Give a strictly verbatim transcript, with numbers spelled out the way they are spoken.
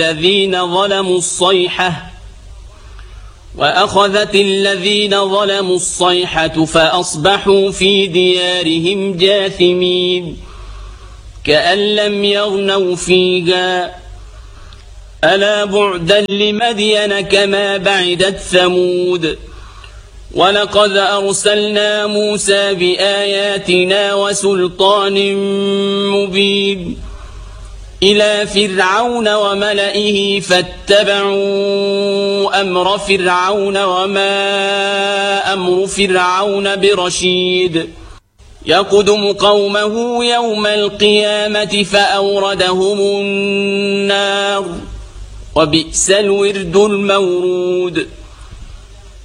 الذين ظلموا الصيحة وأخذت الذين ظلموا الصيحة فأصبحوا في ديارهم جاثمين كأن لم يغنوا فيها ألا بعدا لمدين كما بعدت ثمود ولقد أرسلنا موسى بآياتنا وسلطان مبين إلى فرعون وملئه فاتبعوا أمر فرعون وما أمر فرعون برشيد يقدم قومه يوم القيامة فأوردهم النار وبئس الورد المورود